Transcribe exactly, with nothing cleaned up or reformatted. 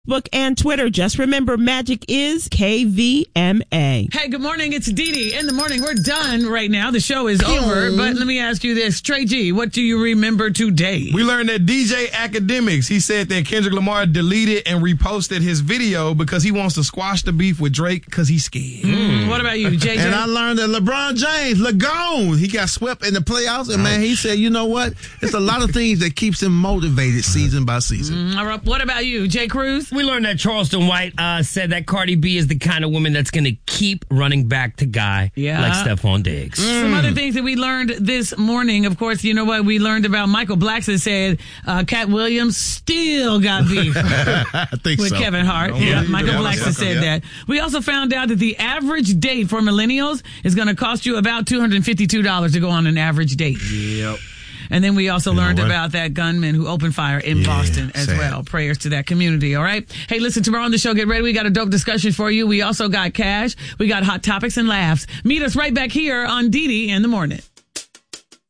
Facebook and Twitter. Just remember, magic is K V M A. Hey, good morning. It's Dee Dee. In the morning, we're done right now. The show is over. But let me ask you this. Trey G, what do you remember today? We learned that D J Academics, he said that Kendrick Lamar deleted and reposted his video because he wants to squash the beef with Drake because he's scared. Mm. What about you, J J? And I learned that LeBron James, Lagone, he got swept in the playoffs. And, man, he said, you know what? It's a lot of things that keeps him motivated season by season. Mm, all right. What about you, Jay Cruz? We learned that Charleston White uh, said that Cardi B is the kind of woman that's going to keep running back to Guy yeah. like Stephon Diggs. Mm. Some other things that we learned this morning, of course, you know what? We learned about Michael Blackson said uh, Cat Williams still got beef I think with so. Kevin Hart. Don't Yeah, believe Michael it. Blackson said Yeah. that. We also found out that the average date for millennials is going to cost you about two hundred fifty-two dollars to go on an average date. Yep. And then we also You know learned what? about that gunman who opened fire in Yeah, Boston as sad. well. Prayers to that community, all right? Hey, listen, tomorrow on the show, get ready. We got a dope discussion for you. We also got cash. We got hot topics and laughs. Meet us right back here on Dee Dee in the morning.